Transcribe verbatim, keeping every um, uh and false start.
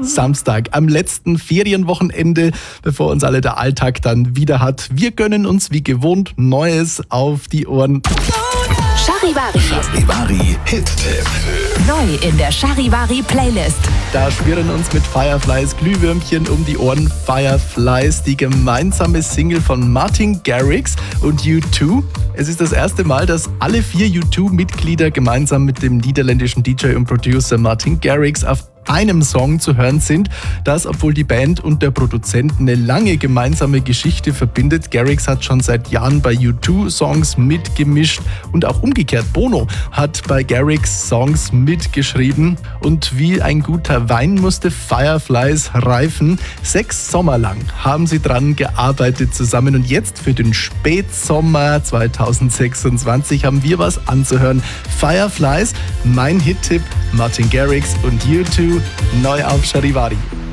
Samstag, am letzten Ferienwochenende, bevor uns alle der Alltag dann wieder hat. Wir gönnen uns wie gewohnt Neues auf die Ohren. Charivari. Charivari Hit-Tipp. Neu in der Charivari Playlist. Da schwirren uns mit Fireflies Glühwürmchen um die Ohren. Fireflies, die gemeinsame Single von Martin Garrix und U zwei. Es ist das erste Mal, dass alle vier U zwei Mitglieder gemeinsam mit dem niederländischen D J und Producer Martin Garrix auf einem Song zu hören sind. Das, obwohl die Band und der Produzent eine lange gemeinsame Geschichte verbindet. Garrix hat schon seit Jahren bei U zwei Songs mitgemischt und auch umgekehrt. Bono hat bei Garrix Songs mitgeschrieben. Und wie ein guter Wein musste Fireflies reifen. Sechs Sommer lang haben sie dran gearbeitet zusammen. Und jetzt für den Spätsommer zweitausendsechsundzwanzig haben wir was anzuhören. Fireflies, mein Hit-Tipp, Martin Garrix und U zwei, neu auf Charivari.